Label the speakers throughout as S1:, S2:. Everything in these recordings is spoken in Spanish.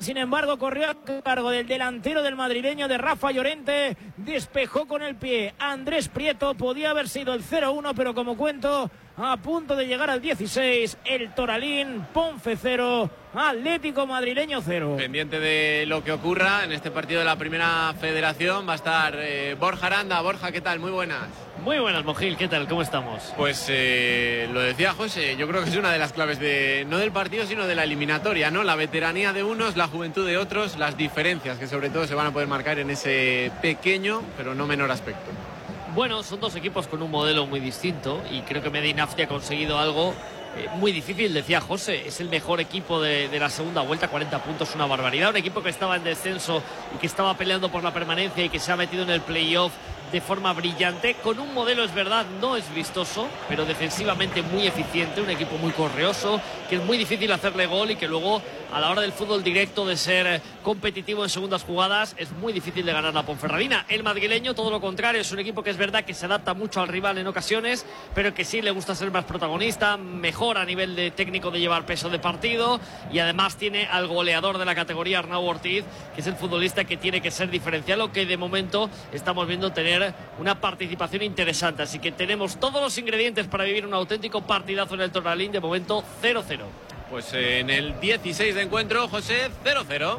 S1: pelota, sin embargo, corrió a cargo del delantero del madrileño, de Rafa Llorente. Despejó con el pie Andrés Prieto. Podía haber sido el 0-1, pero como cuento, a punto de llegar al 16, el Toralín, Ponfe 0, Atlético Madrileño 0.
S2: Pendiente de lo que ocurra en este partido de la Primera Federación va a estar Borja Aranda. Borja, ¿qué tal? Muy buenas.
S3: Muy buenas, Mojil, ¿qué tal? ¿Cómo estamos?
S2: Pues lo decía José, yo creo que es una de las claves no del partido, sino de la eliminatoria, ¿no? La veteranía de unos, la juventud de otros, las diferencias que sobre todo se van a poder marcar en ese pequeño, pero no menor aspecto.
S3: Bueno, son dos equipos con un modelo muy distinto y creo que Medinafti ha conseguido algo muy difícil. Decía José, es el mejor equipo de la segunda vuelta, 40 puntos, una barbaridad. Un equipo que estaba en descenso y que estaba peleando por la permanencia y que se ha metido en el playoff de forma brillante, con un modelo, es verdad, no es vistoso, pero defensivamente muy eficiente, un equipo muy correoso, que es muy difícil hacerle gol y que luego a la hora del fútbol directo, de ser competitivo en segundas jugadas, es muy difícil de ganar la Ponferradina. El madrileño, todo lo contrario, es un equipo que es verdad que se adapta mucho al rival en ocasiones, pero que sí le gusta ser más protagonista, mejor a nivel de técnico de llevar peso de partido, y además tiene al goleador de la categoría, Arnau Ortiz, que es el futbolista que tiene que ser diferencial, o que de momento estamos viendo tener una participación interesante. Así que tenemos todos los ingredientes para vivir un auténtico partidazo en el Toralín. De momento 0-0.
S2: Pues en el 16 de encuentro, José, 0-0.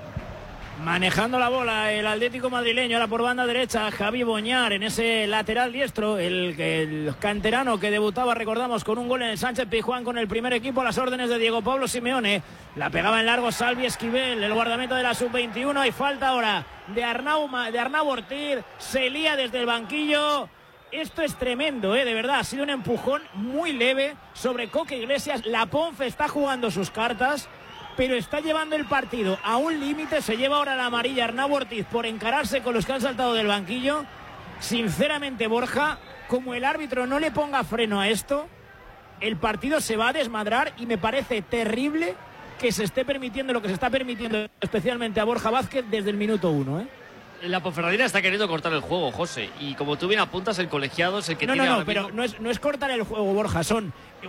S1: Manejando la bola el Atlético madrileño, ahora por banda derecha Javi Boñar en ese lateral diestro, el canterano que debutaba, recordamos, con un gol en el Sánchez Pizjuán con el primer equipo a las órdenes de Diego Pablo Simeone. La pegaba en largo Salvi Esquivel, el guardameta de la sub-21. Hay falta ahora de Arnau Ortiz, se lía desde el banquillo. Esto es tremendo, de verdad, ha sido un empujón muy leve sobre Coque Iglesias. La Ponfe está jugando sus cartas, pero está llevando el partido a un límite. Se lleva ahora la amarilla Arnau Ortiz por encararse con los que han saltado del banquillo. Sinceramente, Borja, como el árbitro no le ponga freno a esto, el partido se va a desmadrar, y me parece terrible que se esté permitiendo lo que se está permitiendo, especialmente a Borja Vázquez, desde el minuto 1,
S3: La Ponferradina está queriendo cortar el juego, José, y como tú bien apuntas, el colegiado es el que tiene...
S1: No, pero no es cortar el juego, Borja, son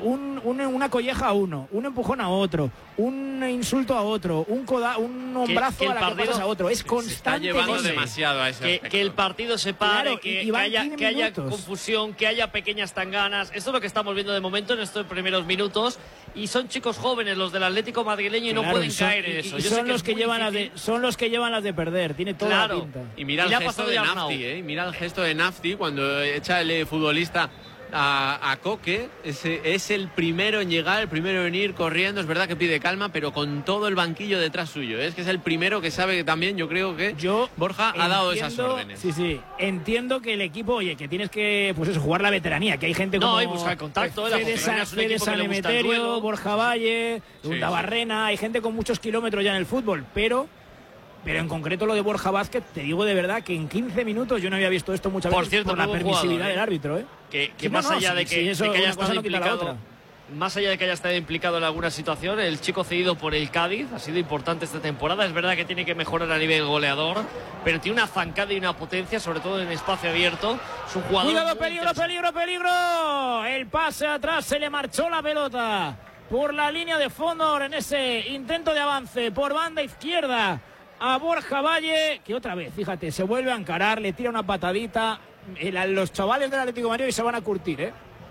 S1: una colleja a uno, un empujón a otro, un insulto a otro, un brazo a la que pasas a otro. Es constante.
S2: Está llevando demasiado a ese
S3: que el partido se pare,
S1: claro,
S3: que haya confusión, que haya pequeñas tanganas. Esto es lo que estamos viendo de momento en estos primeros minutos, y son chicos jóvenes los del Atlético madrileño y no pueden caer en eso.
S1: Son los que llevan las de perder, tiene toda la pinta.
S2: Y mira el gesto de Nafti, mira el gesto de Nafti cuando echa el futbolista a Coque. Es el primero en llegar, el primero en ir corriendo. Es verdad que pide calma, pero con todo el banquillo detrás suyo. Es que es el primero que sabe que también, yo creo que Borja ha dado esas órdenes.
S1: Sí, entiendo que el equipo, oye, que tienes que, pues eso, jugar la veteranía, que hay gente como...
S3: No, y buscar contacto,
S1: Fede San Emeterio, Borja Valle, Tabarrena, hay gente con muchos kilómetros ya en el fútbol, pero en concreto lo de Borja Vázquez, te digo de verdad que en 15 minutos yo no había visto esto muchas veces,
S3: cierto,
S1: por la permisividad del árbitro.
S3: Que más allá de que haya estado implicado, más allá de que haya estado implicado en alguna situación, el chico cedido por el Cádiz ha sido importante esta temporada. Es verdad que tiene que mejorar a nivel goleador, pero tiene una zancada y una potencia, sobre todo en espacio abierto. Es un jugador...
S1: ¡Cuidado, peligro! El pase atrás, se le marchó la pelota por la línea de fondo en ese intento de avance por banda izquierda a Borja Valle, que otra vez, fíjate, se vuelve a encarar, le tira una patadita. Los chavales del Atlético de Madrid se van a curtir,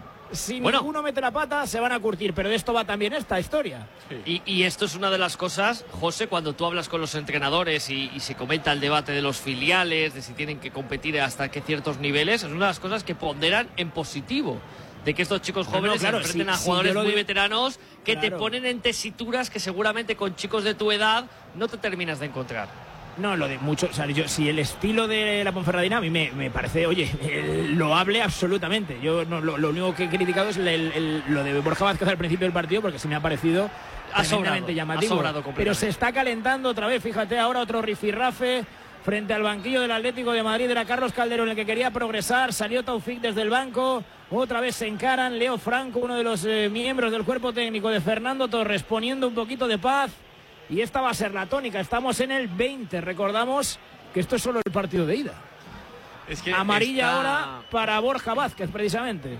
S1: Si ninguno mete la pata, se van a curtir, pero de esto va también esta historia.
S3: Sí. Y esto es una de las cosas, José, cuando tú hablas con los entrenadores y se comenta el debate de los filiales, de si tienen que competir hasta qué ciertos niveles, es una de las cosas que ponderan en positivo, de que estos chicos jóvenes se enfrenten a jugadores muy veteranos que te ponen en tesituras que seguramente con chicos de tu edad no te terminas de encontrar.
S1: No, lo de mucho, o sea, si el estilo de la Ponferradina a mí me parece, oye, loable absolutamente. Yo lo único que he criticado es lo de Borja Vázquez al principio del partido, porque se me ha parecido tremendamente llamativo. Pero se está calentando otra vez, fíjate, ahora otro rifirrafe frente al banquillo del Atlético de Madrid. Era Carlos Calderón el que quería progresar, salió Taufik desde el banco, otra vez se encaran. Leo Franco, uno de los miembros del cuerpo técnico de Fernando Torres, poniendo un poquito de paz, y esta va a ser la tónica. Estamos en el 20, recordamos que esto es solo el partido de ida.
S2: Es que
S1: amarilla ahora para Borja Vázquez, precisamente.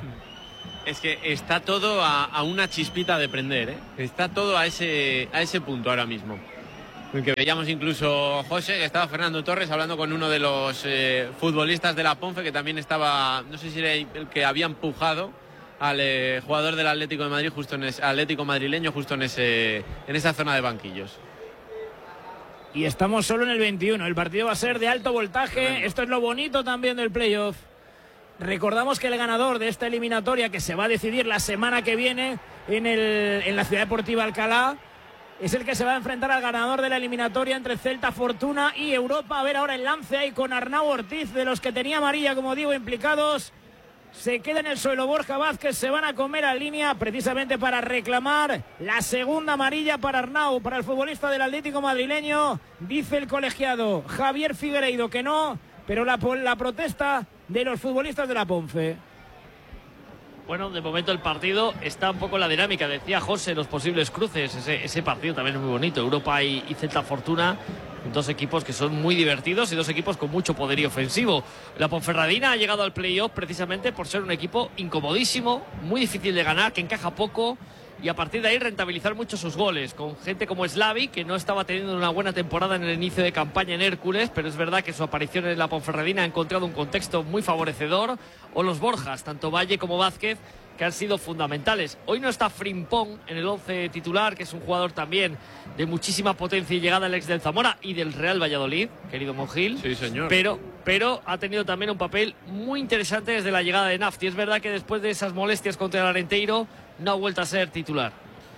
S2: Es que está todo a una chispita de prender, Está todo a ese punto ahora mismo. que veíamos incluso, José, que estaba Fernando Torres hablando con uno de los futbolistas de la Ponfe, que también estaba, no sé si era el que había empujado al jugador del Atlético de Madrid, Atlético madrileño, justo en esa zona de banquillos.
S1: Y estamos solo en el 21. El partido va a ser de alto voltaje. Esto es lo bonito también del playoff. Recordamos que el ganador de esta eliminatoria, que se va a decidir la semana que viene en la Ciudad Deportiva Alcalá, es el que se va a enfrentar al ganador de la eliminatoria entre Celta Fortuna y Europa. A ver ahora el lance ahí con Arnau Ortiz, de los que tenía amarilla, como digo, implicados. Se queda en el suelo Borja Vázquez, se van a comer a línea precisamente para reclamar la segunda amarilla para Arnau, para el futbolista del Atlético madrileño. Dice el colegiado Javier Figueiredo que no, pero la protesta de los futbolistas de la Ponfe.
S3: Bueno, de momento el partido está un poco en la dinámica. Decía José, los posibles cruces. Ese partido también es muy bonito. Europa y Celta Fortuna, dos equipos que son muy divertidos y dos equipos con mucho poderío ofensivo. La Ponferradina ha llegado al playoff precisamente por ser un equipo incomodísimo, muy difícil de ganar, que encaja poco, y a partir de ahí rentabilizar mucho sus goles, con gente como Slavi, que no estaba teniendo una buena temporada en el inicio de campaña en Hércules, pero es verdad que su aparición en la Ponferradina ha encontrado un contexto muy favorecedor, o los Borjas, tanto Valle como Vázquez, que han sido fundamentales. Hoy no está Frimpong en el 11 titular, que es un jugador también de muchísima potencia y llegada, el ex del Zamora y del Real Valladolid, querido Monjil.
S2: Sí, señor.
S3: Pero ha tenido también un papel muy interesante desde la llegada de Nafti. Es verdad que después de esas molestias contra el Arenteiro no ha vuelto a ser titular.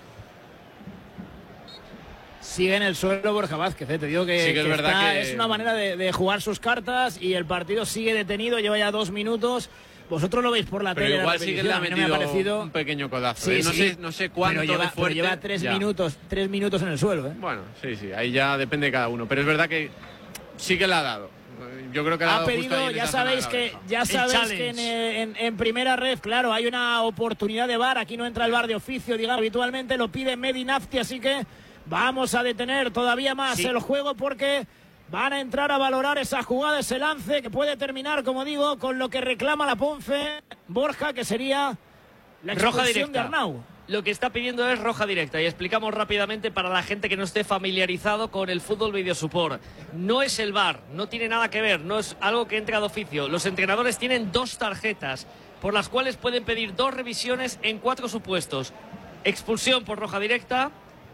S1: Sigue en el suelo Borja Vázquez, te digo que,
S2: sí, que es verdad que
S1: es una manera de jugar sus cartas, y el partido sigue detenido, lleva ya 2 minutos. Vosotros lo veis por la tele.
S2: Pero igual sí que le ha metido un pequeño codazo.
S1: Sí,
S2: no sé cuánto
S1: pero
S2: de fuerte.
S1: Lleva 3 minutos en el suelo.
S2: Bueno, sí, ahí ya depende de cada uno. Pero es verdad que sí que le ha dado. Yo creo que le ha dado
S1: pedido,
S2: justo ahí
S1: ya sabéis que en primera red, claro, hay una oportunidad de VAR. Aquí no entra el VAR de oficio, digamos, habitualmente lo pide Medi Nafti, así que vamos a detener todavía más el juego, porque van a entrar a valorar esa jugada, ese lance que puede terminar, como digo, con lo que reclama la Ponfe, Borja, que sería la expulsión de Arnau.
S3: Lo que está pidiendo es roja directa, y explicamos rápidamente para la gente que no esté familiarizado con el fútbol videosupport. No es el VAR, no tiene nada que ver, no es algo que entra de oficio. Los entrenadores tienen 2 tarjetas por las cuales pueden pedir 2 revisiones en 4 supuestos: expulsión por roja directa,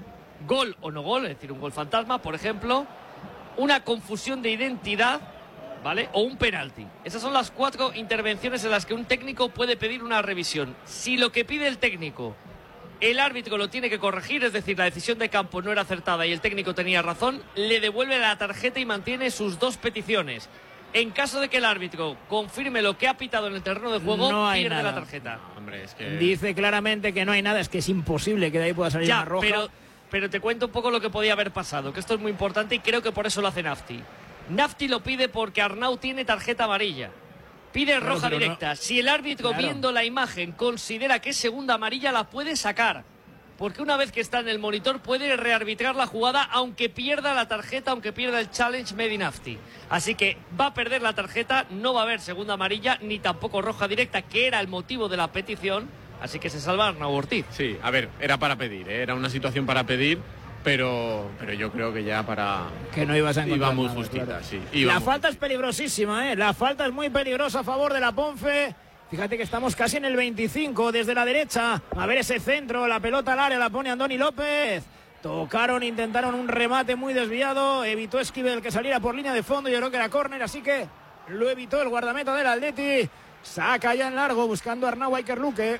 S3: gol o no gol, es decir, un gol fantasma, por ejemplo, una confusión de identidad, ¿vale?, o un penalti. Esas son las 4 intervenciones en las que un técnico puede pedir una revisión. Si lo que pide el técnico, el árbitro lo tiene que corregir, es decir, la decisión de campo no era acertada y el técnico tenía razón, le devuelve la tarjeta y mantiene sus 2 peticiones. En caso de que el árbitro confirme lo que ha pitado en el terreno de juego, no pierde la tarjeta.
S2: No, hombre, es que...
S1: Dice claramente que no hay nada, es que es imposible que de ahí pueda salir una roja.
S3: Pero te cuento un poco lo que podía haber pasado, que esto es muy importante y creo que por eso lo hace Nafti. Nafti lo pide porque Arnau tiene tarjeta amarilla. Pide roja directa. No. Si el árbitro, viendo la imagen, considera que es segunda amarilla, la puede sacar. Porque una vez que está en el monitor puede rearbitrar la jugada, aunque pierda la tarjeta, aunque pierda el challenge Medi Nafti. Así que va a perder la tarjeta, no va a haber segunda amarilla, ni tampoco roja directa, que era el motivo de la petición. Así que se salva Arnau Ortiz.
S2: Sí, a ver, era para pedir, era una situación para pedir. Pero yo creo que ya para...
S1: Que no ibas a encontrar
S2: iba muy
S1: nada,
S2: justita,
S1: claro.
S2: Sí.
S1: La falta es peligrosísima, La falta es muy peligrosa a favor de la Ponfe. Fíjate que estamos casi en el 25, desde la derecha. A ver ese centro, la pelota al área, la pone Andoni López. Tocaron, intentaron un remate muy desviado. Evitó Esquivel que saliera por línea de fondo. Yo creo que era córner, así que lo evitó el guardameta del Atleti. Saca ya en largo, buscando a Arnau Aikerluque.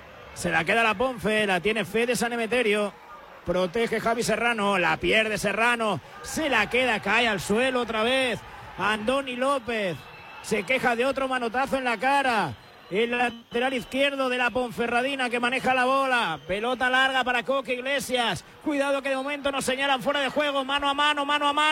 S1: Se la queda la Ponfe, la tiene Fede San Emeterio. Protege Javi Serrano, la pierde Serrano, se la queda, cae al suelo otra vez. Andoni López se queja de otro manotazo en la cara. El lateral izquierdo de la Ponferradina que maneja la bola. Pelota larga para Coque Iglesias. Cuidado que de momento nos señalan fuera de juego. Mano a mano.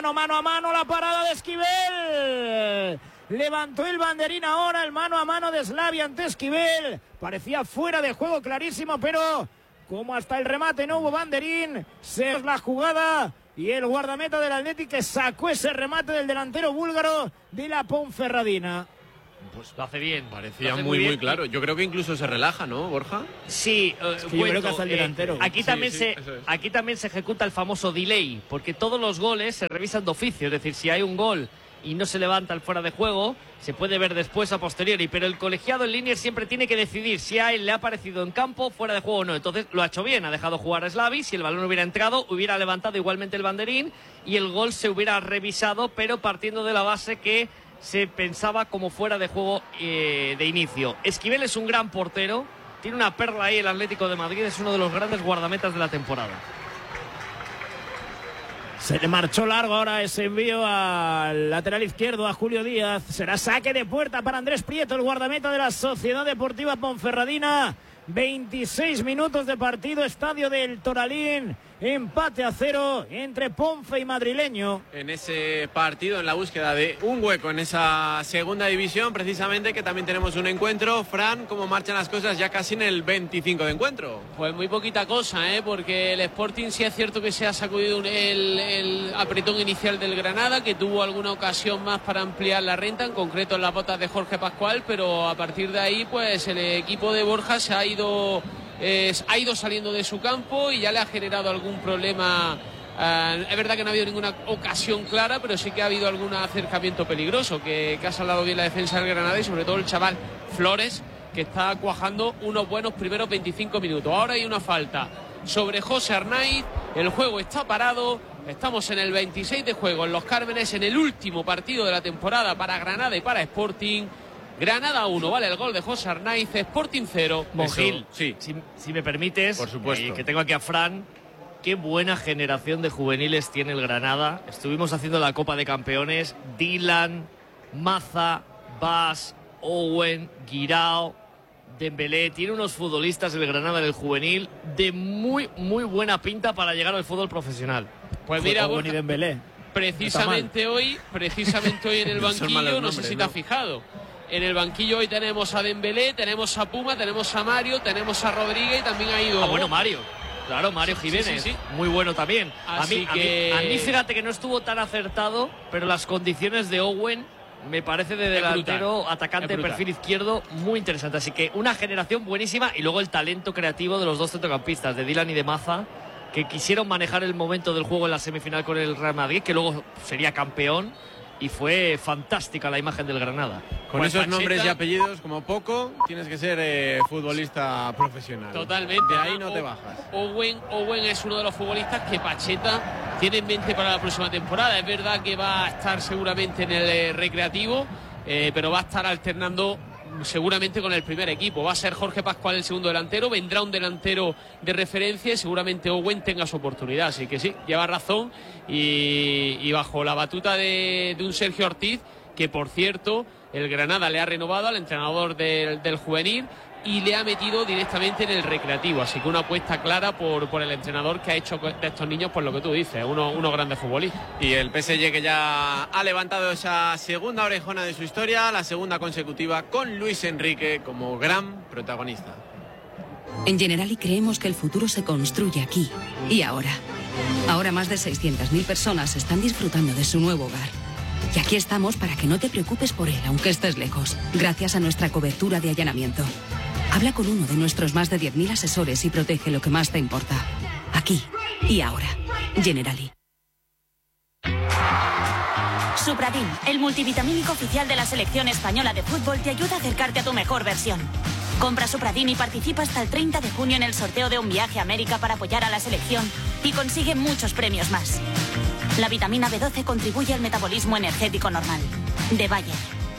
S1: La parada de Esquivel. Levantó el banderín ahora, el mano a mano de Slavi ante Esquivel. Parecía fuera de juego clarísimo, pero... como hasta el remate no hubo banderín, se es la jugada y el guardameta del Atleti que sacó ese remate del delantero búlgaro de la Ponferradina.
S3: Pues lo hace bien.
S2: Parecía muy claro. Yo creo que incluso se relaja, ¿no, Borja?
S3: Sí,
S1: yo creo que hasta el delantero.
S3: Aquí también se ejecuta el famoso delay, porque todos los goles se revisan de oficio. Es decir, si hay un gol y no se levanta el fuera de juego, se puede ver después a posteriori, pero el colegiado en línea siempre tiene que decidir si a él le ha parecido en campo, fuera de juego o no. Entonces lo ha hecho bien, ha dejado jugar a Slavi. Si el balón hubiera entrado, hubiera levantado igualmente el banderín y el gol se hubiera revisado, pero partiendo de la base que se pensaba como fuera de juego de inicio. Esquivel es un gran portero, tiene una perla ahí el Atlético de Madrid, es uno de los grandes guardametas de la temporada.
S1: Se le marchó largo ahora ese envío al lateral izquierdo, a Julio Díaz. Será saque de puerta para Andrés Prieto, el guardameta de la Sociedad Deportiva Ponferradina. 26 minutos de partido, estadio del Toralín. Empate a 0 entre Ponfe y Madrileño.
S2: En ese partido, en la búsqueda de un hueco en esa segunda división, precisamente, que también tenemos un encuentro. Fran, ¿cómo marchan las cosas ya casi en el 25 de encuentro?
S4: Pues muy poquita cosa, porque el Sporting sí es cierto que se ha sacudido el apretón inicial del Granada, que tuvo alguna ocasión más para ampliar la renta, en concreto en las botas de Jorge Pascual, pero a partir de ahí pues el equipo de Borja se ha ido saliendo de su campo y ya le ha generado algún problema. Es verdad que no ha habido ninguna ocasión clara, pero sí que ha habido algún acercamiento peligroso que ha salvado bien la defensa del Granada y sobre todo el chaval Flores, que está cuajando unos buenos primeros 25 minutos. Ahora hay una falta sobre José Arnaiz, el juego está parado, estamos en el 26 de juego en Los Cármenes, en el último partido de la temporada para Granada y para Sporting. Granada 1, vale el gol de José Arnaiz, Sporting 0.
S3: Monjil,
S2: sí.
S3: Si me permites,
S2: por supuesto,
S3: que tengo aquí a Fran. Qué buena generación de juveniles tiene el Granada. Estuvimos haciendo la Copa de Campeones. Dylan, Maza, Bas, Owen, Guirao, Dembélé. Tiene unos futbolistas del Granada del juvenil de muy buena pinta para llegar al fútbol profesional.
S4: Pues mira,
S1: Owen y Dembélé.
S4: Precisamente hoy en el banquillo, no sé si te has fijado. En el banquillo hoy tenemos a Dembélé, tenemos a Puma, tenemos a Mario, tenemos a Rodríguez y también ha ido...
S3: bueno, Mario. Claro, Mario Jiménez,
S4: sí.
S3: Muy bueno también. A mí, fíjate que no estuvo tan acertado, pero las condiciones de Owen me parece de delantero, atacante de perfil izquierdo, muy interesante. Así que una generación buenísima y luego el talento creativo de los dos centrocampistas, de Dylan y de Maza, que quisieron manejar el momento del juego en la semifinal con el Real Madrid, que luego sería campeón. Y fue fantástica la imagen del Granada.
S2: Con
S4: pues
S2: esos
S4: Pacheta,
S2: nombres y apellidos, como poco, tienes que ser futbolista profesional.
S4: Totalmente.
S2: De ahí no te bajas.
S4: Owen es uno de los futbolistas que Pacheta tiene en mente para la próxima temporada. Es verdad que va a estar seguramente en el Recreativo, pero va a estar alternando seguramente con el primer equipo. Va a ser Jorge Pascual el segundo delantero, vendrá un delantero de referencia y seguramente Owen tenga su oportunidad. Así que sí, lleva razón y bajo la batuta de un Sergio Ortiz, que por cierto el Granada le ha renovado al entrenador del juvenil y le ha metido directamente en el Recreativo. Así que una apuesta clara por el entrenador, que ha hecho de estos niños, por lo que tú dices, unos grandes futbolistas.
S2: Y el PSG, que ya ha levantado esa segunda orejona de su historia, la segunda consecutiva, con Luis Enrique como gran protagonista.
S5: En Generali creemos que el futuro se construye aquí y ahora. Ahora más de 600.000 personas están disfrutando de su nuevo hogar. Y aquí estamos para que no te preocupes por él, aunque estés lejos, gracias a nuestra cobertura de allanamiento. Habla con uno de nuestros más de 10.000 asesores y protege lo que más te importa. Aquí y ahora. Generali.
S6: Supradin, el multivitamínico oficial de la selección española de fútbol, te ayuda a acercarte a tu mejor versión. Compra Supradin y participa hasta el 30 de junio en el sorteo de un viaje a América para apoyar a la selección y consigue muchos premios más. La vitamina B12 contribuye al metabolismo energético normal. De Bayer.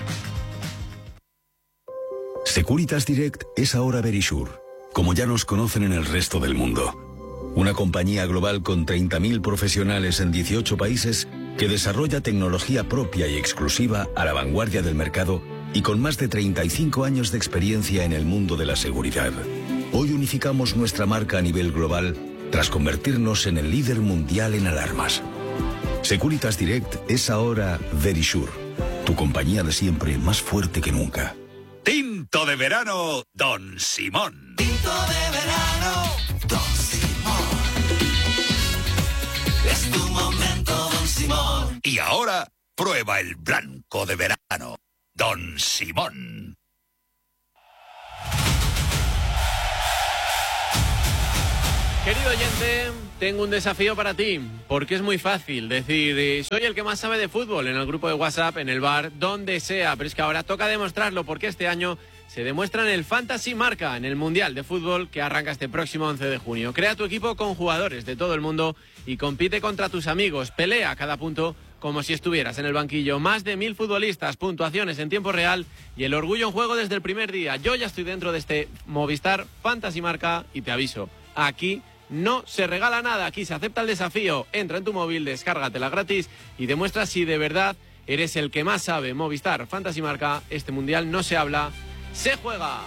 S7: Securitas Direct es ahora Verisure, como ya nos conocen en el resto del mundo. Una compañía global con 30.000 profesionales en 18 países que desarrolla tecnología propia y exclusiva a la vanguardia del mercado y con más de 35 años de experiencia en el mundo de la seguridad. Hoy unificamos nuestra marca a nivel global tras convertirnos en el líder mundial en alarmas. Securitas Direct es ahora Verisure, tu compañía de siempre más fuerte que nunca.
S8: Tinto de verano, Don Simón.
S9: Tinto de verano, Don Simón. Es tu momento, Don Simón.
S8: Y ahora, prueba el blanco de verano, Don Simón.
S2: Querido oyente, tengo un desafío para ti, porque es muy fácil decir, soy el que más sabe de fútbol en el grupo de WhatsApp, en el bar, donde sea, pero es que ahora toca demostrarlo, porque este año se demuestra en el Fantasy Marca, en el Mundial de Fútbol que arranca este próximo 11 de junio. Crea tu equipo con jugadores de todo el mundo y compite contra tus amigos, pelea cada punto como si estuvieras en el banquillo. Más de 1000 futbolistas, puntuaciones en tiempo real y el orgullo en juego desde el primer día. Yo ya estoy dentro de este Movistar Fantasy Marca y te aviso, aquí no se regala nada, aquí se acepta el desafío. Entra en tu móvil, descárgatela gratis y demuestra si de verdad eres el que más sabe. Movistar Fantasy Marca, este mundial no se habla, se juega.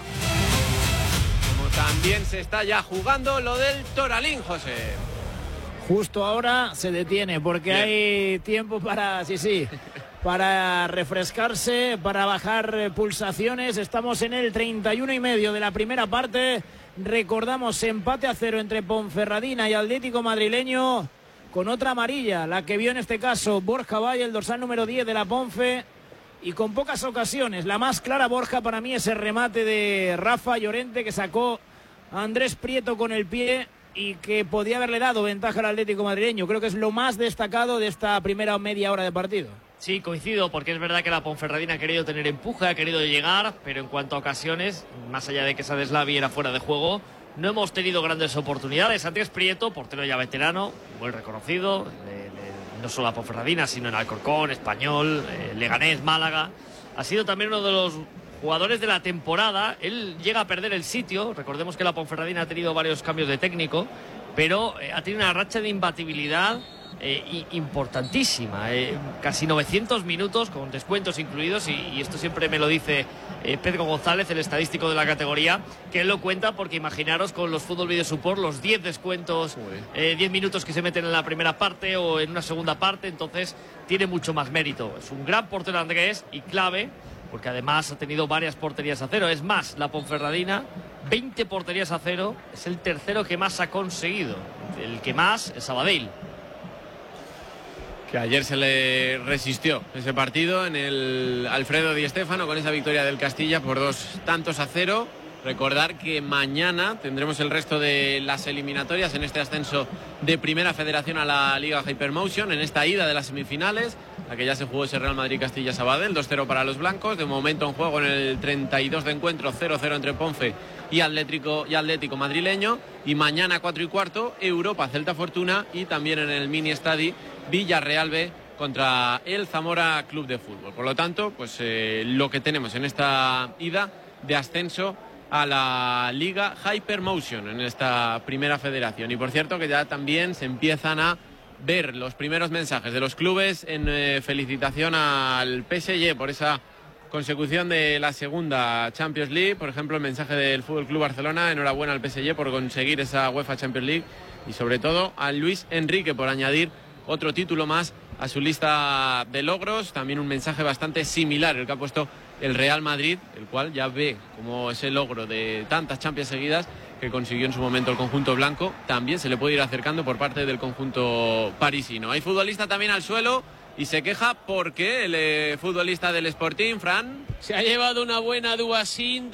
S2: Como también se está ya jugando lo del Toralín, José.
S1: Justo ahora se detiene porque
S2: Bien.
S1: hay tiempo para, para refrescarse, para bajar pulsaciones. Estamos en el 31,5 de la primera parte. Recordamos empate a 0 entre Ponferradina y Atlético Madrileño, con otra amarilla, la que vio en este caso Borja Valle, el dorsal número 10 de la Ponfe, y con pocas ocasiones. La más clara, Borja, para mí es el remate de Rafa Llorente, que sacó a Andrés Prieto con el pie y que podía haberle dado ventaja al Atlético Madrileño. Creo que es lo más destacado de esta primera media hora de partido.
S3: Sí, coincido, porque es verdad que la Ponferradina ha querido tener empuje, ha querido llegar, pero en cuanto a ocasiones, más allá de que Sadeslavi era fuera de juego, no hemos tenido grandes oportunidades. Andrés Prieto, portero ya veterano, muy reconocido, no solo a Ponferradina, sino en Alcorcón, Español, Leganés, Málaga. Ha sido también uno de los jugadores de la temporada. Él llega a perder el sitio. Recordemos que la Ponferradina ha tenido varios cambios de técnico, pero ha tenido una racha de imbatibilidad importantísima, casi 900 minutos con descuentos incluidos, y esto siempre me lo dice Pedro González, el estadístico de la categoría, que él lo cuenta porque imaginaros con los Fútbol Video Support los 10 descuentos, 10 minutos que se meten en la primera parte o en una segunda parte, entonces tiene mucho más mérito. Es un gran portero Andrés y clave, porque además ha tenido varias porterías a cero. Es más, la Ponferradina, 20 porterías a cero, es el tercero que más ha conseguido. El que más es Sabadell,
S2: Que ayer se le resistió ese partido en el Alfredo Di Stéfano con esa victoria del Castilla por 2-0. Recordar que mañana tendremos el resto de las eliminatorias en este ascenso de Primera Federación a la Liga Hypermotion, en esta ida de las semifinales, la que ya se jugó ese Real Madrid-Castilla-Sabadell, 2-0 para los blancos. De momento en juego en el 32 de encuentro, 0-0 entre Ponfe y Atlético Madrileño. Y mañana 4:15, Europa Celta Fortuna, y también en el mini estadi Villarreal B contra el Zamora Club de Fútbol. Por lo tanto, pues lo que tenemos en esta ida de ascenso a la Liga Hypermotion en esta Primera Federación. Y por cierto que ya también se empiezan a ver los primeros mensajes de los clubes en felicitación al PSG por esa consecución de la segunda Champions League. Por ejemplo, el mensaje del Fútbol Club Barcelona: enhorabuena al PSG por conseguir esa UEFA Champions League, y sobre todo a Luis Enrique por añadir otro título más a su lista de logros. También un mensaje bastante similar el que ha puesto el Real Madrid, el cual ya ve como ese logro de tantas Champions seguidas que consiguió en su momento el conjunto blanco también se le puede ir acercando por parte del conjunto parisino. Hay futbolista también al suelo y se queja porque el futbolista del Sporting, Fran,
S4: se ha llevado una buena Dubasín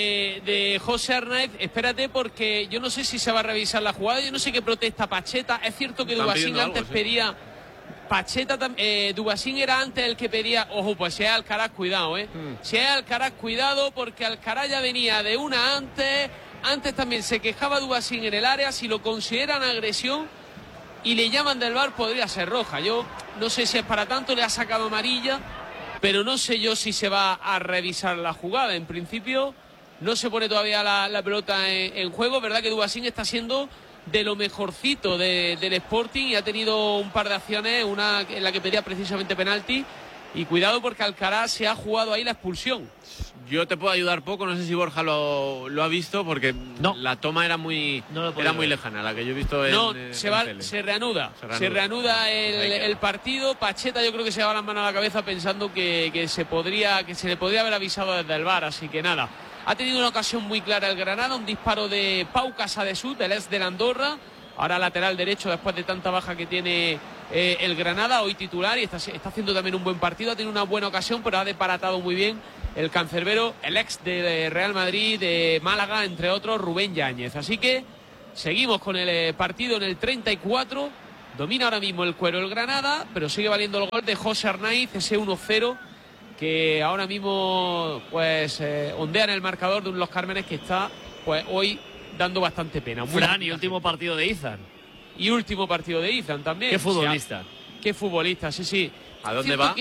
S4: de José Arnaiz. Espérate, porque yo no sé si se va a revisar la jugada, yo no sé qué protesta Pacheta. Es cierto que Dubasín antes pedía... Pacheta, Dubasín era antes el que pedía, ojo, pues si es Alcaraz, cuidado, si es Alcaraz, cuidado, porque Alcaraz ya venía de una antes también se quejaba Dubasín en el área. Si lo consideran agresión y le llaman del VAR, podría ser roja. Yo no sé si es para tanto, le ha sacado amarilla, pero no sé yo si se va a revisar la jugada. En principio no se pone todavía la pelota en juego. Verdad que Dubasín está siendo de lo mejorcito del Sporting y ha tenido un par de acciones, una en la que pedía precisamente penalti, y cuidado porque Alcaraz se ha jugado ahí la expulsión.
S2: Yo te puedo ayudar poco, no sé si Borja lo ha visto, porque no, la toma era muy lejana, la que yo he visto
S4: se reanuda el partido. Pacheta yo creo que se va las manos a la cabeza pensando que se le podría haber avisado desde el VAR, así que nada. Ha tenido una ocasión muy clara el Granada, un disparo de Pau Casadesús, del ex del Andorra, ahora lateral derecho después de tanta baja que tiene el Granada, hoy titular, y está haciendo también un buen partido. Ha tenido una buena ocasión, pero ha desbaratado muy bien el cancerbero, el ex de Real Madrid, de Málaga, entre otros, Rubén Yáñez. Así que seguimos con el partido en el 34. Domina ahora mismo el cuero el Granada, pero sigue valiendo el gol de José Arnaiz, ese 1-0 que ahora mismo pues ondea en el marcador de un Los Cármenes que está pues hoy dando bastante pena.
S3: Fran, y último partido de Izan.
S4: Y último partido de Izan también.
S3: Qué futbolista.
S4: Qué futbolista, sí.
S2: ¿A dónde va?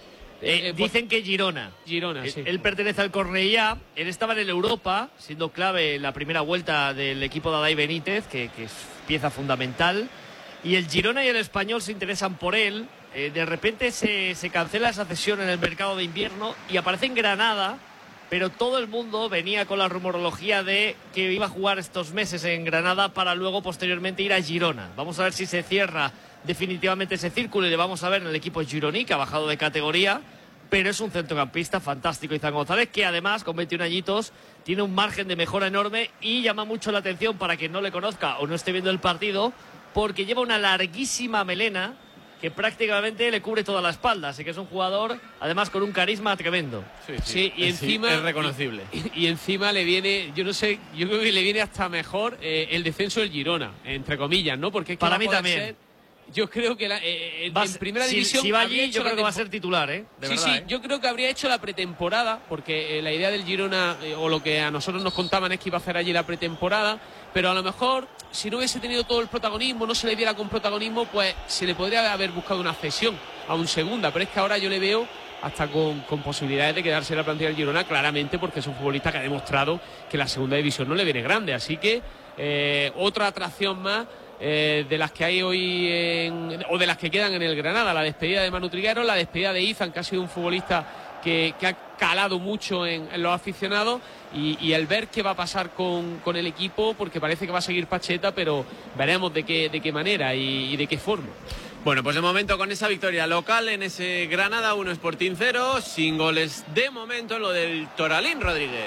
S3: Dicen que Girona.
S4: Girona, sí.
S3: Él pertenece al Cornellá. Él estaba en el Europa, siendo clave en la primera vuelta del equipo de Adai Benítez, que es pieza fundamental. Y el Girona y el Español se interesan por él. De repente se cancela esa cesión en el mercado de invierno y aparece en Granada, pero todo el mundo venía con la rumorología de que iba a jugar estos meses en Granada para luego posteriormente ir a Girona. Vamos a ver si se cierra definitivamente ese círculo y le vamos a ver en el equipo gironí, que ha bajado de categoría, pero es un centrocampista fantástico, Izan González, que además con 21 añitos tiene un margen de mejora enorme y llama mucho la atención para quien no le conozca o no esté viendo el partido, porque lleva una larguísima melena que prácticamente le cubre toda la espalda, así que es un jugador además con un carisma tremendo.
S4: Sí, y encima
S2: es reconocible.
S4: Y encima le viene, yo no sé, yo creo que le viene hasta mejor el descenso del Girona, entre comillas, ¿no? Porque es que
S3: para mí también.
S4: Yo creo que en primera división...
S3: Si va allí, yo creo que va a ser titular, ¿eh?
S4: Yo creo que habría hecho la pretemporada, porque la idea del Girona, o lo que a nosotros nos contaban, es que iba a hacer allí la pretemporada, pero a lo mejor, si no hubiese tenido todo el protagonismo, no se le diera con protagonismo, pues se le podría haber buscado una cesión a un segunda, pero es que ahora yo le veo hasta con posibilidades de quedarse en la plantilla del Girona, claramente, porque es un futbolista que ha demostrado que la segunda división no le viene grande, así que otra atracción más de las que hay hoy o de las que quedan en el Granada, la despedida de Manu Trigueros, la despedida de Izan, que ha sido un futbolista que ha calado mucho en los aficionados, y el ver qué va a pasar con el equipo, porque parece que va a seguir Pacheta, pero veremos de qué manera y de qué forma.
S2: Bueno, pues de momento con esa victoria local en ese Granada 1 Sporting 0, sin goles de momento en lo del Toralín, Rodríguez.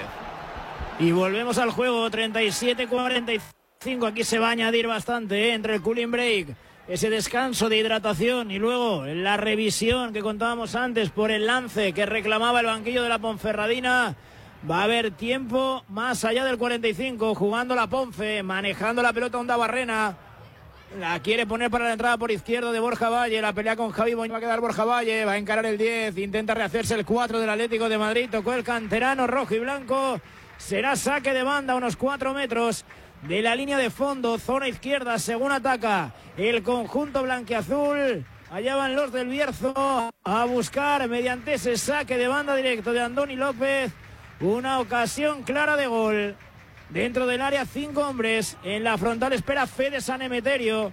S1: Y volvemos al juego, 37-45. Aquí se va a añadir bastante entre el cooling break, ese descanso de hidratación y luego la revisión que contábamos antes por el lance que reclamaba el banquillo de la Ponferradina. Va a haber tiempo más allá del 45, jugando la Ponfe, manejando la pelota Onda Barrena. La quiere poner para la entrada por izquierdo de Borja Valle, la pelea con Javi Boñar, va a quedar Borja Valle, va a encarar el 10, intenta rehacerse el 4 del Atlético de Madrid, tocó el canterano rojo y blanco, será saque de banda a unos 4 metros de la línea de fondo, zona izquierda, según ataca el conjunto blanquiazul. Allá van los del Bierzo a buscar mediante ese saque de banda directo de Andoni López una ocasión clara de gol. Dentro del área 5 hombres, en la frontal espera Fede San Emeterio.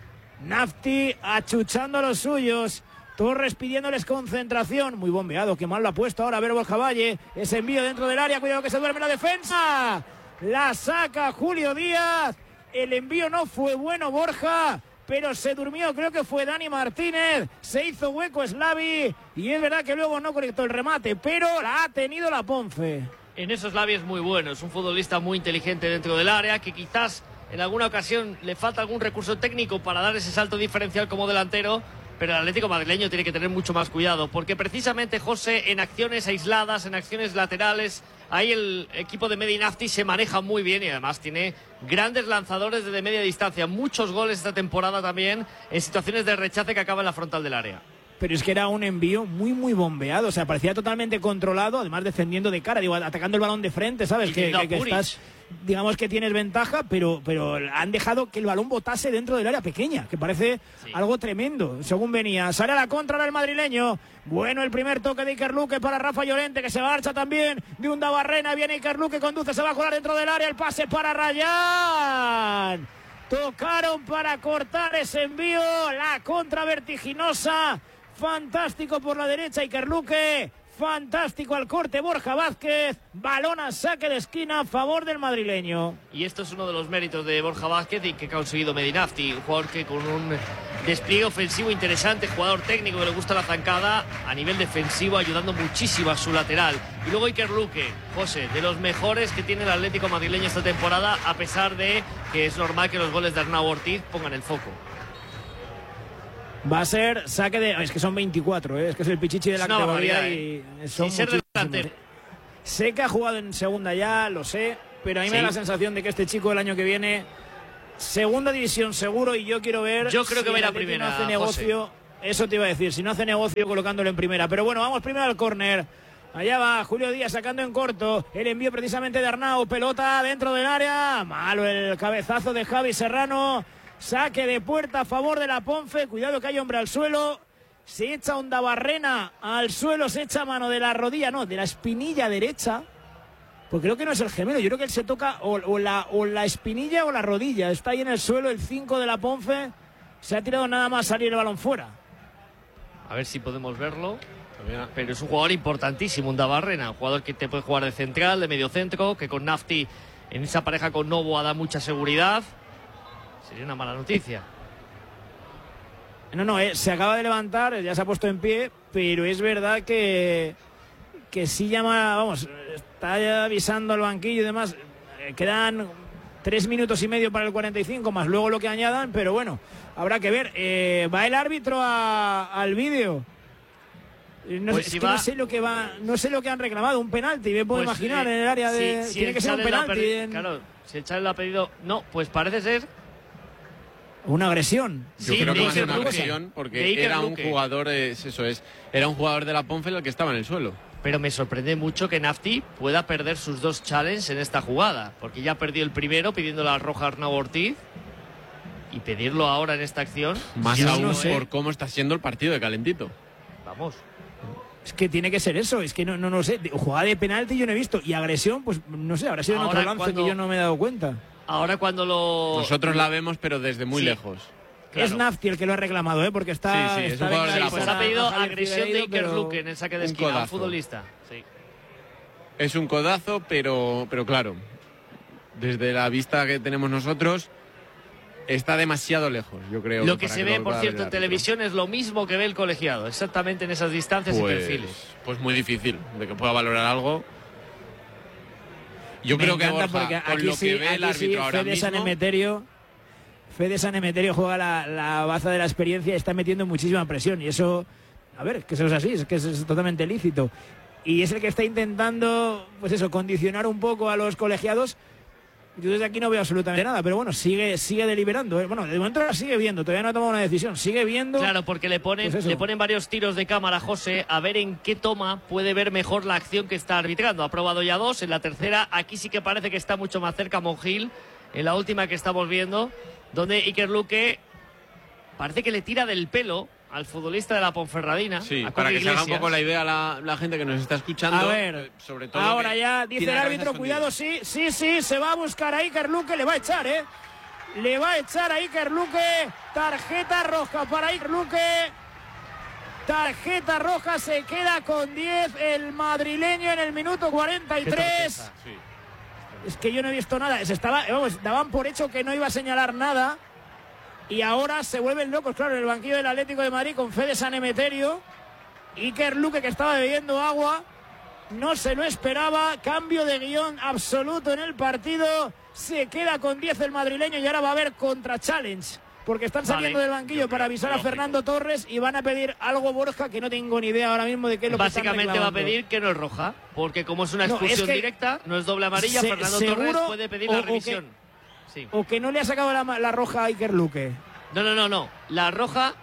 S1: Nafti achuchando a los suyos, Torres pidiéndoles concentración, muy bombeado, que mal lo ha puesto ahora a ver Borja Valle, ese envío dentro del área, cuidado que se duerme la defensa. La saca Julio Díaz. El envío no fue bueno, Borja, pero se durmió, creo que fue Dani Martínez. Se hizo hueco Slavi y es verdad que luego no conectó el remate, pero la ha tenido la Ponfe.
S3: En eso Slavi es muy bueno, es un futbolista muy inteligente dentro del área, que quizás en alguna ocasión le falta algún recurso técnico para dar ese salto diferencial como delantero, pero el Atlético madrileño tiene que tener mucho más cuidado, porque precisamente, José, en acciones aisladas, en acciones laterales, ahí el equipo de Medi Nafti se maneja muy bien y además tiene grandes lanzadores desde media distancia, muchos goles esta temporada también en situaciones de rechace que acaban en la frontal del área.
S1: Pero es que era un envío muy bombeado, o sea, parecía totalmente controlado, además defendiendo de cara, digo, atacando el balón de frente, ¿sabes? Que estás, digamos que tienes ventaja, pero han dejado que el balón botase dentro del área pequeña, que parece algo tremendo, según venía. Sale a la contra del madrileño. Bueno, el primer toque de Iker Luque para Rafa Llorente, que se marcha también de Unda Barrena. Viene Iker Luque, conduce, se va a colar dentro del área, el pase para Rayán. Tocaron para cortar ese envío, la contra vertiginosa. Fantástico por la derecha Iker Luque, fantástico al corte Borja Vázquez, balón a saque de esquina a favor del madrileño.
S3: Y esto es uno de los méritos de Borja Vázquez y que ha conseguido Medi Nafti, un jugador que con un despliegue ofensivo interesante, jugador técnico que le gusta la zancada, a nivel defensivo ayudando muchísimo a su lateral. Y luego Iker Luque, José, de los mejores que tiene el Atlético madrileño esta temporada, a pesar de que es normal que los goles de Arnau Ortiz pongan el foco.
S1: Va a ser saque de... Es que son 24, es que es el pichichi de la categoría y son muchísimos. Sé que ha jugado en segunda ya, lo sé, pero a mí me da la sensación de que este chico el año que viene, segunda división seguro, y yo quiero ver...
S3: Yo creo que va a ir a primera,
S1: no hace negocio,
S3: José.
S1: Eso te iba a decir, si no hace negocio colocándolo en primera. Pero bueno, vamos primero al córner. Allá va Julio Díaz sacando en corto. El envío precisamente de Arnau. Pelota dentro del área. Malo el cabezazo de Javi Serrano. Saque de puerta a favor de la Ponfe. Cuidado que hay hombre al suelo. Se echa Ondabarrena al suelo. Se echa mano de la rodilla, no, de la espinilla derecha. Porque creo que no es el gemelo. Yo creo que él se toca o la espinilla o la rodilla. Está ahí en el suelo el 5 de la Ponfe. Se ha tirado nada más salir el balón fuera.
S3: A ver si podemos verlo. Pero es un jugador importantísimo, Ondabarrena. Un jugador que te puede jugar de central, de medio centro, que con Nafti en esa pareja con Novo da mucha seguridad. Sería una mala noticia.
S1: No, se acaba de levantar, ya se ha puesto en pie, pero es verdad que sí llama, vamos, está ya avisando al banquillo y demás. Quedan 3 minutos y medio para el 45, más luego lo que añadan, pero bueno, habrá que ver. Va el árbitro al vídeo. No sé lo que han reclamado, un penalti, me puedo imaginar, en el área de...
S3: Si
S1: tiene que ser un penalti.
S3: Claro, si el Chávez lo ha pedido... No, pues parece ser...
S1: Una agresión.
S2: Yo creo que va a ser una agresión porque era un jugador, era un jugador de la Ponfe el que estaba en el suelo.
S3: Pero me sorprende mucho que Nafti pueda perder sus 2 challenges en esta jugada, porque ya perdió el primero pidiendo la roja a Arnau Ortiz, y pedirlo ahora en esta acción...
S2: Más aún por cómo está siendo el partido de calentito.
S3: Vamos.
S1: Es que tiene que ser eso, es que no sé, jugada de penalti yo no he visto, y agresión, pues no sé, habrá sido en otro lance que yo no me he dado cuenta.
S3: Ahora cuando
S2: Nosotros la vemos, pero desde muy lejos.
S1: Claro. Es Nafti el que lo ha reclamado, porque está...
S2: Sí, es un jugador de la
S3: Pues ha pedido agresión de Iker Luque en el saque de esquina, un futbolista. Sí.
S2: Es un codazo, pero claro, desde la vista que tenemos nosotros... Está demasiado lejos, yo creo.
S3: Lo que se ve, por cierto, en televisión es lo mismo que ve el colegiado, exactamente en esas distancias y perfiles.
S2: Pues muy difícil de que pueda valorar algo. Yo creo que Borja, con lo que ve el árbitro ahora mismo...
S1: Fede San Emeterio juega la baza de la experiencia y está metiendo muchísima presión. Y eso, a ver, que eso es así, es que es totalmente lícito. Y es el que está intentando, pues eso, condicionar un poco a los colegiados. Yo desde aquí no veo absolutamente nada, pero bueno, sigue deliberando. Bueno, de momento la sigue viendo, todavía no ha tomado una decisión, sigue viendo.
S3: Claro, porque le ponen varios tiros de cámara a José a ver en qué toma puede ver mejor la acción que está arbitrando. Ha probado ya 2, en la tercera aquí sí que parece que está mucho más cerca Monjil, en la última que estamos viendo, donde Iker Luque parece que le tira del pelo al futbolista de la Ponferradina.
S2: Sí, para que se haga un poco la idea la gente que nos está escuchando.
S1: A ver,
S2: sobre todo
S1: ahora ya dice el árbitro, cuidado, sí, se va a buscar a Iker Luque, le va a echar, le va a echar a Iker Luque, tarjeta roja para Iker Luque, tarjeta roja, se queda con 10 el madrileño en el minuto 43. Es que yo no he visto nada, daban por hecho que no iba a señalar nada. Y ahora se vuelven locos, claro, en el banquillo del Atlético de Madrid con Fede San Emeterio. Iker Luque, que estaba bebiendo agua, no se lo esperaba. Cambio de guión absoluto en el partido. Se queda con 10 el madrileño y ahora va a haber contra challenge. Porque están saliendo del banquillo para avisar a Fernando Torres y van a pedir algo, Borja, que no tengo ni idea ahora mismo de qué es lo que están reclamando.
S3: Básicamente va a pedir que no es roja, porque como es una expulsión directa, no es doble amarilla, Fernando Torres puede pedir la revisión. Sí.
S1: O que no le ha sacado la roja a Iker Luque.
S3: No. La roja,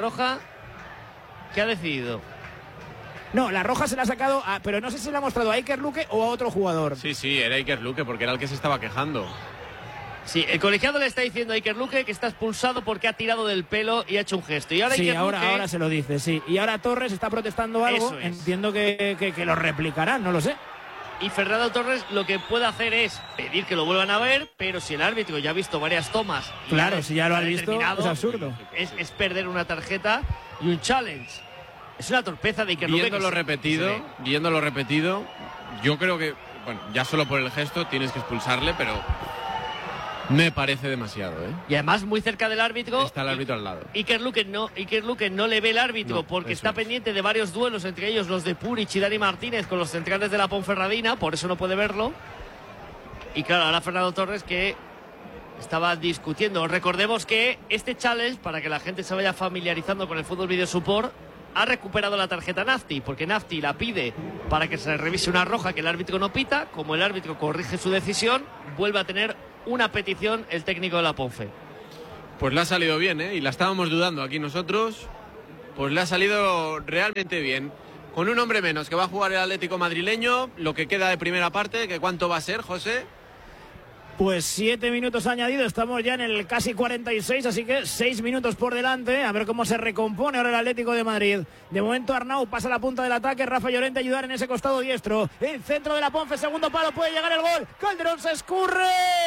S3: ¿qué ha decidido?
S1: No, la roja se la ha sacado, pero no sé si la ha mostrado a Iker Luque o a otro jugador.
S2: Sí, era Iker Luque, porque era el que se estaba quejando.
S3: Sí, el colegiado le está diciendo a Iker Luque que está expulsado porque ha tirado del pelo y ha hecho un gesto. Y ahora
S1: sí,
S3: Iker Luque...
S1: ahora se lo dice, sí. Y ahora Torres está protestando algo. Entiendo que lo replicarán, no lo sé.
S3: Y Fernando Torres lo que puede hacer es pedir que lo vuelvan a ver, pero si el árbitro ya ha visto varias tomas...
S1: Claro, si ya lo ha visto, es absurdo.
S3: Es perder una tarjeta y un challenge. Es una torpeza de Iker Luque.
S2: Viéndolo repetido, yo creo que, bueno, ya solo por el gesto tienes que expulsarle, pero me parece demasiado,
S3: Y además muy cerca del árbitro.
S2: Está el árbitro al lado.
S3: Iker Luque no le ve el árbitro porque está pendiente de varios duelos, entre ellos los de Puric y Dani Martínez con los centrales de la Ponferradina, por eso no puede verlo. Y claro, ahora Fernando Torres que estaban discutiendo. Recordemos que este challenge, para que la gente se vaya familiarizando con el fútbol video support, ha recuperado la tarjeta Nafti, porque Nafti la pide para que se revise una roja que el árbitro no pita. Como el árbitro corrige su decisión, vuelve a tener una petición el técnico de la Ponfe.
S2: Pues le ha salido bien, ¿eh? Y la estábamos dudando aquí nosotros. Pues le ha salido realmente bien. Con un hombre menos que va a jugar el Atlético madrileño, lo que queda de primera parte, que ¿cuánto va a ser, José?
S1: Pues 7 minutos añadidos, estamos ya en el casi 46, así que 6 minutos por delante, a ver cómo se recompone ahora el Atlético de Madrid. De momento Arnau pasa a la punta del ataque, Rafa Llorente a ayudar en ese costado diestro, el centro de la Ponfe, segundo palo, puede llegar el gol, Calderón se escurre,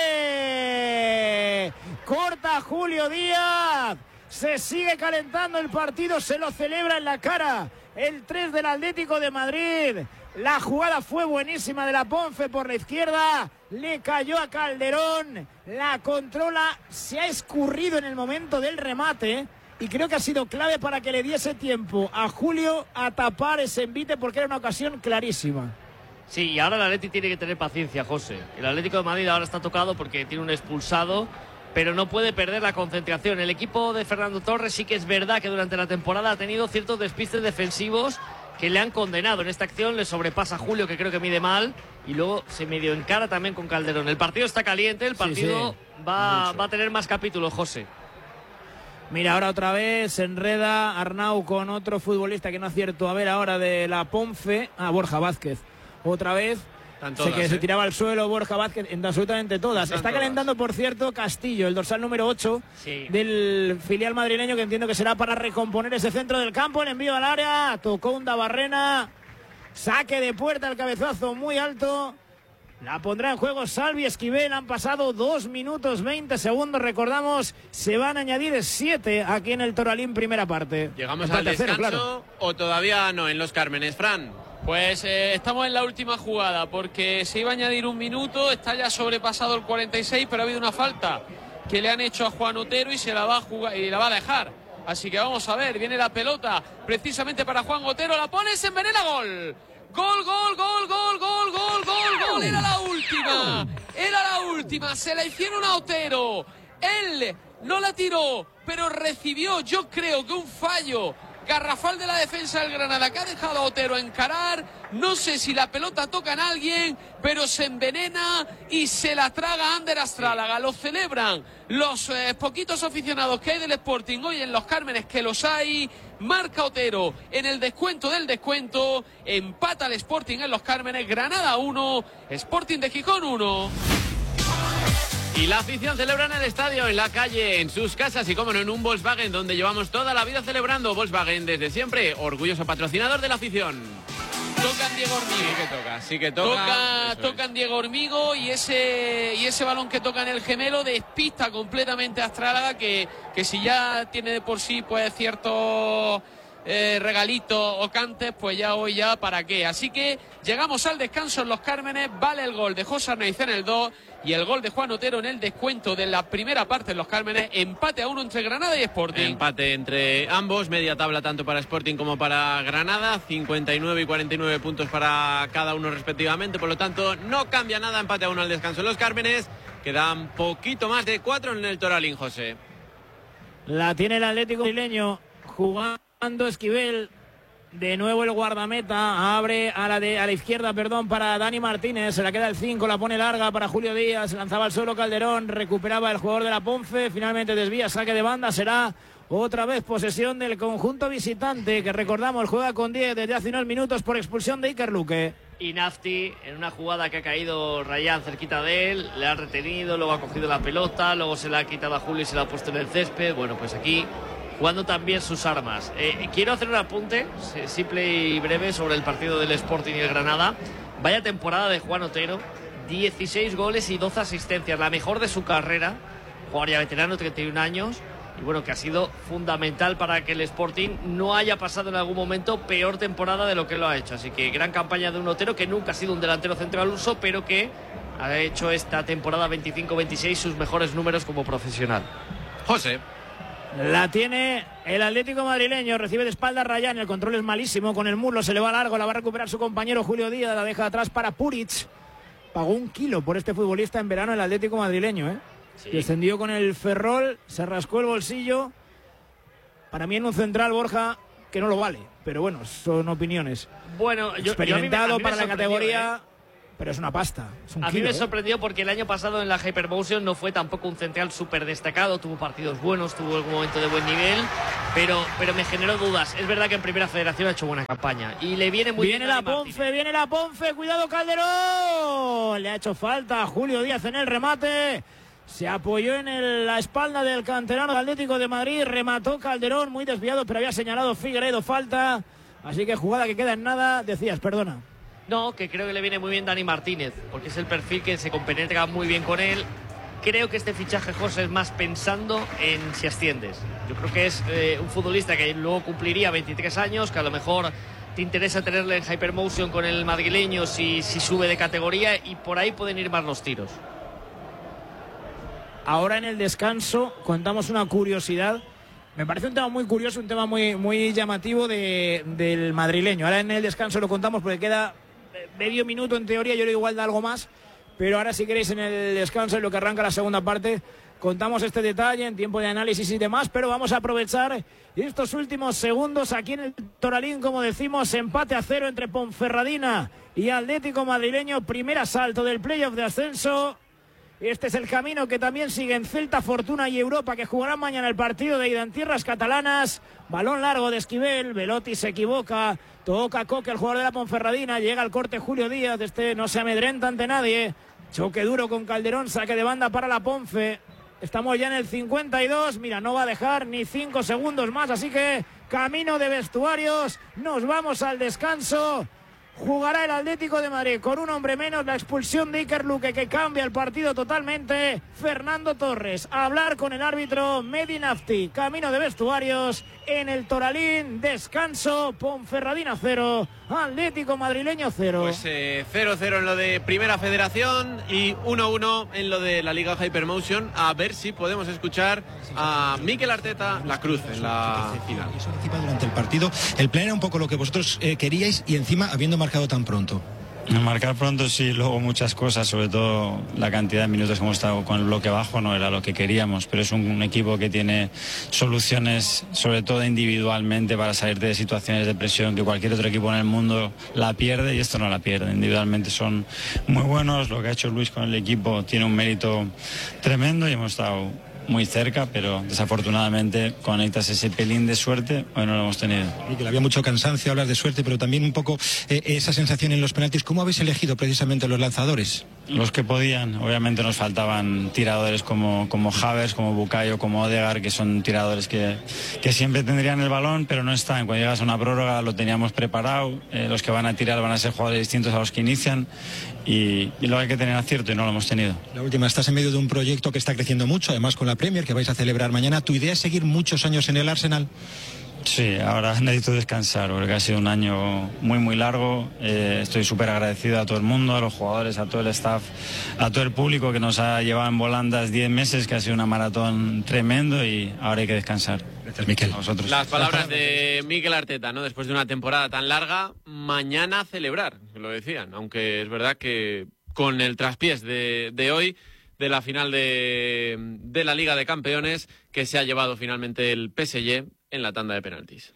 S1: corta Julio Díaz, se sigue calentando el partido, se lo celebra en la cara el 3 del Atlético de Madrid. La jugada fue buenísima de la Ponfe por la izquierda, le cayó a Calderón, la controla, se ha escurrido en el momento del remate y creo que ha sido clave para que le diese tiempo a Julio a tapar ese envite porque era una ocasión clarísima.
S3: Sí, y ahora el Atleti tiene que tener paciencia, José. El Atlético de Madrid ahora está tocado porque tiene un expulsado, pero no puede perder la concentración. El equipo de Fernando Torres sí que es verdad que durante la temporada ha tenido ciertos despistes defensivos que le han condenado. En esta acción le sobrepasa Julio, que creo que mide mal, y luego se medio encara también con Calderón. El partido está caliente, el partido va a tener más capítulos, José.
S1: Mira, ahora otra vez se enreda Arnau con otro futbolista que no acierto. A ver ahora de la Ponfe, Borja Vázquez. Otra vez. Se tiraba al suelo Borja Vázquez en absolutamente todas. Está calentando, por cierto, Castillo, el dorsal número 8 del filial madrileño, que entiendo que será para recomponer ese centro del campo. El envío al área, tocó un Dabarrena, saque de puerta, el cabezazo muy alto. La pondrá en juego Salvi Esquivel. Han pasado 2 minutos 20 segundos. Recordamos, se van a añadir 7 aquí en el Toralín, primera parte.
S2: ¿Llegamos al descanso
S4: claro,
S2: o todavía no en los Cármenes, Fran?
S4: Pues estamos en la última jugada porque se iba a añadir 1 minuto, está ya sobrepasado el 46, pero ha habido una falta que le han hecho a Juan Otero y se la va a jugar y la va a dejar. Así que vamos a ver, viene la pelota precisamente para Juan Otero, la pone, se envenena, gol. Gol, gol, gol, gol, gol, gol, gol, gol. Era la última, se la hicieron a Otero. Él no la tiró, pero recibió, yo creo que un fallo garrafal de la defensa del Granada, que ha dejado a Otero encarar. No sé si la pelota toca en alguien, pero se envenena y se la traga Ander Astrálaga. Lo celebran los poquitos aficionados que hay del Sporting hoy en los Cármenes, que los hay. Marca Otero en el descuento del descuento, empata el Sporting en los Cármenes. Granada 1, Sporting de Gijón 1.
S2: Y la afición celebra en el estadio, en la calle, en sus casas y, como no, en un Volkswagen, donde llevamos toda la vida celebrando. Volkswagen desde siempre, orgulloso patrocinador de la afición.
S4: Tocan Diego Hormigo.
S2: Sí que toca.
S4: Tocan Diego Hormigo y ese balón que toca en el gemelo despista completamente a Astrálaga, que si ya tiene de por sí pues ciertos regalitos o cantes, pues ya hoy ya para qué. Así que llegamos al descanso en los Cármenes. Vale el gol de José Arnaiz en el 2 y el gol de Juan Otero en el descuento de la primera parte en los Cármenes. Empate a 1 entre Granada y Sporting.
S2: Empate entre ambos, media tabla tanto para Sporting como para Granada, 59 y 49 puntos para cada uno respectivamente. Por lo tanto, no cambia nada, empate a 1 al descanso en los Cármenes. Quedan poquito más de 4 en el Toralín, José.
S1: La tiene el Atlético madrileño jugando Esquivel. De nuevo el guardameta abre a la izquierda, para Dani Martínez. Se la queda el 5, la pone larga para Julio Díaz. Lanzaba al suelo Calderón, recuperaba el jugador de la Ponfe. Finalmente desvía, saque de banda. Será otra vez posesión del conjunto visitante, que recordamos juega con 10 desde hace unos minutos por expulsión de Iker Luque.
S3: Y Nafti, en una jugada que ha caído Rayán cerquita de él, le ha retenido, luego ha cogido la pelota, luego se la ha quitado a Julio y se la ha puesto en el césped. Bueno, pues aquí jugando también sus armas. Quiero hacer un apunte simple y breve sobre el partido del Sporting y el Granada. Vaya temporada de Juan Otero, 16 goles y 12 asistencias, la mejor de su carrera, jugador ya veterano, 31 años, y bueno, que ha sido fundamental para que el Sporting no haya pasado en algún momento peor temporada de lo que lo ha hecho. Así que gran campaña de un Otero, que nunca ha sido un delantero central uso, pero que ha hecho esta temporada 25-26 sus mejores números como profesional.
S2: José.
S1: La tiene el Atlético madrileño, recibe de espalda Rayán, el control es malísimo, con el muslo se le va largo, la va a recuperar su compañero Julio Díaz, la deja atrás para Puric. Pagó 1 kilo por este futbolista en verano el Atlético madrileño, Sí. Descendió con el Ferrol, se rascó el bolsillo. Para mí en un central, Borja, que no lo vale. Pero bueno, son opiniones.
S3: Bueno,
S1: experimentado
S3: a mí me
S1: para la categoría... Pero es una pasta.
S3: A mí me sorprendió porque el año pasado en la Hypermotion no fue tampoco un central súper destacado. Tuvo partidos buenos, tuvo algún momento de buen nivel, pero me generó dudas. Es verdad que en Primera Federación ha hecho buena campaña y le viene muy bien.
S1: Viene la Ponfe, cuidado Calderón. Le ha hecho falta a Julio Díaz en el remate. Se apoyó en la espalda del canterano del Atlético de Madrid. Remató Calderón, muy desviado, pero había señalado Figueiredo falta. Así que jugada que queda en nada. Decías, perdona.
S3: No, que creo que le viene muy bien Dani Martínez, porque es el perfil que se compenetra muy bien con él. Creo que este fichaje, José, es más pensando en si asciendes. Yo creo que es un futbolista que luego cumpliría 23 años, que a lo mejor te interesa tenerle en Hypermotion con el madrileño si sube de categoría, y por ahí pueden ir más los tiros.
S1: Ahora en el descanso contamos una curiosidad. Me parece un tema muy curioso, un tema muy llamativo del madrileño. Ahora en el descanso lo contamos porque queda medio minuto en teoría, yo creo igual da algo más, pero ahora si queréis en el descanso, en lo que arranca la segunda parte, contamos este detalle en tiempo de análisis y demás, pero vamos a aprovechar estos últimos segundos aquí en el Toralín, como decimos, empate a 0 entre Ponferradina y Atlético Madrileño, primer asalto del playoff de ascenso. Este es el camino que también siguen Celta, Fortuna y Europa, que jugarán mañana el partido de ida en tierras catalanas. Balón largo de Esquivel, Velotti se equivoca, toca Coque, el jugador de la Ponferradina, llega al corte Julio Díaz, no se amedrenta ante nadie. Choque duro con Calderón, saque de banda para la Ponfe. Estamos ya en el 52, mira, no va a dejar ni 5 segundos más, así que camino de vestuarios, nos vamos al descanso. Jugará el Atlético de Madrid con un hombre menos, la expulsión de Iker Luque que cambia el partido totalmente. Fernando Torres a hablar con el árbitro Mehdi Nafti. Camino de vestuarios en el Toralín, descanso, Ponferradina 0, Atlético Madrileño 0.
S2: Pues 0-0 en lo de Primera Federación y 1-1 en lo de la Liga Hypermotion. A ver si podemos escuchar a Mikel Arteta la cruz en la final.
S10: Eso anticipa durante el partido. El plan era un poco lo que vosotros queríais y encima habiendo marcado tan pronto.
S11: Marcar pronto sí, luego muchas cosas, sobre todo la cantidad de minutos que hemos estado con el bloque bajo no era lo que queríamos, pero es un equipo que tiene soluciones, sobre todo individualmente, para salir de situaciones de presión que cualquier otro equipo en el mundo la pierde, y esto no la pierde. Individualmente son muy buenos, lo que ha hecho Luis con el equipo tiene un mérito tremendo y hemos estado muy cerca, pero desafortunadamente conectas ese pelín de suerte, hoy no lo hemos tenido.
S10: Miguel, había mucho cansancio, hablas de suerte, pero también un poco esa sensación en los penaltis. ¿Cómo habéis elegido precisamente los lanzadores?
S11: Los que podían, obviamente nos faltaban tiradores como Havertz, como Bukayo, como Odegaard, que son tiradores que siempre tendrían el balón, pero no están. Cuando llegas a una prórroga lo teníamos preparado, los que van a tirar van a ser jugadores distintos a los que inician, y luego hay que tener acierto y no lo hemos tenido.
S10: La última, estás en medio de un proyecto que está creciendo mucho, además con la Premier que vais a celebrar mañana. ¿Tu idea es seguir muchos años en el Arsenal?
S11: Sí, ahora necesito descansar porque ha sido un año muy largo. Estoy súper agradecido a todo el mundo, a los jugadores, a todo el staff, a todo el público que nos ha llevado en volandas 10 meses, que ha sido una maratón tremendo, y ahora hay que descansar.
S10: Gracias, Mikel.
S11: A vosotros.
S2: Las palabras de Mikel Arteta, ¿no? Después de una temporada tan larga, mañana celebrar, lo decían, aunque es verdad que con el traspiés de hoy, de la final de la Liga de Campeones, que se ha llevado finalmente el PSG en la tanda de penaltis.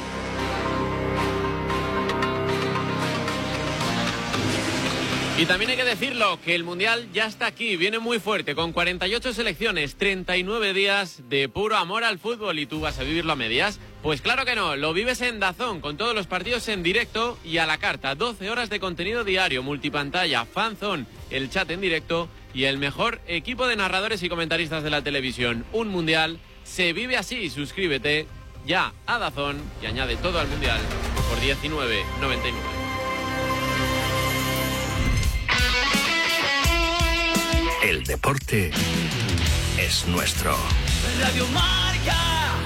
S2: Y también hay que decirlo, que el Mundial ya está aquí, viene muy fuerte, con 48 selecciones, 39 días de puro amor al fútbol. ¿Y tú vas a vivirlo a medias? Pues claro que no, lo vives en DAZN, con todos los partidos en directo y a la carta. 12 horas de contenido diario, multipantalla, fanzone, el chat en directo y el mejor equipo de narradores y comentaristas de la televisión. Un Mundial se vive así. Suscríbete ya a DAZN y añade todo al Mundial por 19,99.
S8: El deporte es nuestro.
S9: Radio Marca.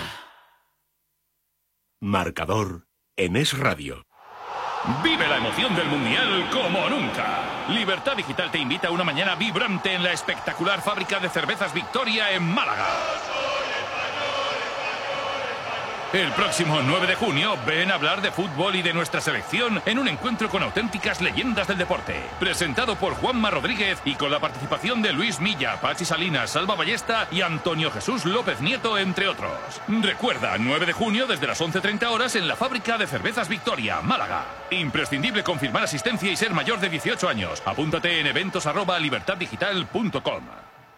S8: Marcador en Es Radio.
S12: Vive la emoción del Mundial como nunca. Libertad Digital te invita a una mañana vibrante en la espectacular fábrica de cervezas Victoria en Málaga. El próximo 9 de junio ven a hablar de fútbol y de nuestra selección en un encuentro con auténticas leyendas del deporte. Presentado por Juanma Rodríguez y con la participación de Luis Milla, Pachi Salinas, Salva Ballesta y Antonio Jesús López Nieto, entre otros. Recuerda, 9 de junio desde las 11:30 horas en la Fábrica de Cervezas Victoria, Málaga. Imprescindible confirmar asistencia y ser mayor de 18 años. Apúntate en eventos@libertaddigital.com.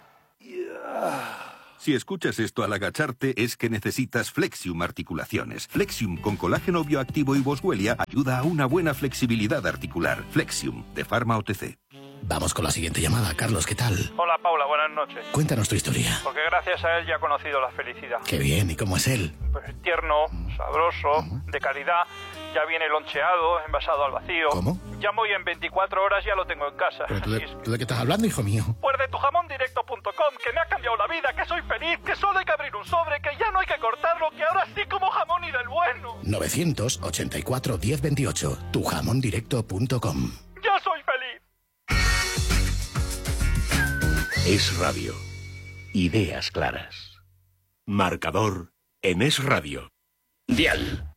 S13: Si escuchas esto al agacharte es que necesitas Flexium Articulaciones. Flexium con colágeno bioactivo y Boswellia ayuda a una buena flexibilidad articular. Flexium, de Pharma OTC.
S14: Vamos con la siguiente llamada. Carlos, ¿qué tal?
S15: Hola, Paula, buenas noches.
S14: Cuéntanos tu historia.
S15: Porque gracias a él ya he conocido la felicidad.
S14: Qué bien, ¿y cómo es él?
S15: Pues tierno, sabroso, de calidad. Ya viene loncheado, envasado al vacío.
S14: ¿Cómo?
S15: Llamo y en 24 horas ya lo tengo en casa.
S14: ¿Pero tú de qué estás hablando, hijo mío?
S15: Pues de tujamondirecto.com, que me ha cambiado la vida, que soy feliz, que solo hay que abrir un sobre, que ya no hay que cortarlo, que ahora sí como jamón y del bueno.
S14: 984 1028, tujamondirecto.com.
S15: ¡Ya soy feliz!
S16: Es Radio. Ideas claras. Marcador en Es Radio.
S17: Dial.